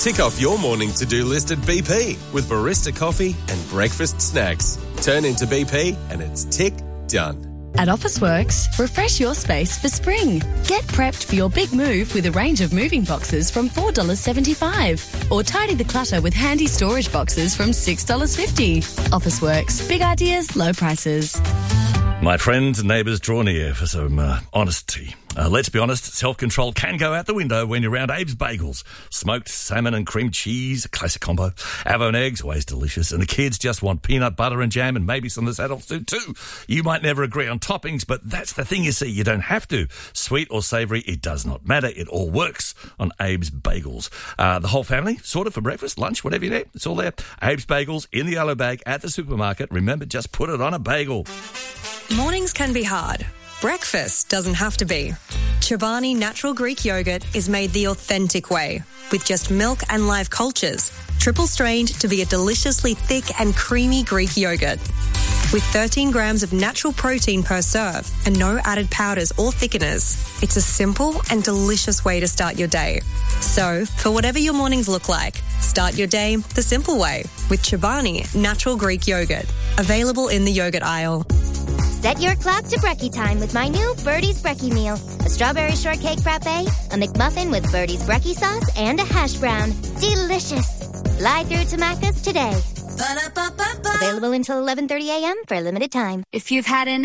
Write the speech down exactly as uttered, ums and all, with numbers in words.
Tick off your morning to-do list at B P with barista coffee and breakfast snacks. Turn into B P and it's tick done. At Officeworks, refresh your space for spring. Get prepped for your big move with a range of moving boxes from four dollars seventy-five. Or tidy the clutter with handy storage boxes from six dollars fifty. Officeworks, big ideas, low prices. My friends and neighbours, draw near for some uh, honesty. Uh, let's be honest, self-control can go out the window when you're around Abe's Bagels. Smoked salmon and cream cheese, a classic combo. Avon eggs, always delicious. And the kids just want peanut butter and jam, and maybe some of the adults do too. You might never agree on toppings, but that's the thing, you see. You don't have to. Sweet or savoury, it does not matter. It all works on Abe's Bagels. Uh, the whole family, sorted for breakfast, lunch, whatever you need. It's all there. Abe's Bagels in the yellow bag at the supermarket. Remember, just put it on a bagel. Mornings can be hard. Breakfast doesn't have to be. Chobani Natural Greek Yogurt is made the authentic way, with just milk and live cultures, triple strained to be a deliciously thick and creamy Greek yogurt. With thirteen grams of natural protein per serve and no added powders or thickeners, it's a simple and delicious way to start your day. So, for whatever your mornings look like, start your day the simple way with Chobani Natural Greek Yogurt. Available in the yogurt aisle. Set your clock to brekkie time with my new Birdie's Brekkie Meal. A strawberry shortcake frappe, a McMuffin with Birdie's Brekkie sauce, and a hash brown. Delicious. Fly through to Macca's today. Ba-da-ba-ba-ba. Available until eleven thirty a.m. for a limited time. If you've had an